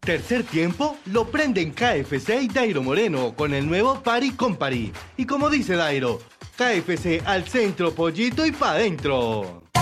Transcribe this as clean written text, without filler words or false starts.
Tercer tiempo lo prenden KFC y Dairo Moreno con el nuevo Party con Party. Y como dice Dairo, KFC al centro, pollito y pa' dentro.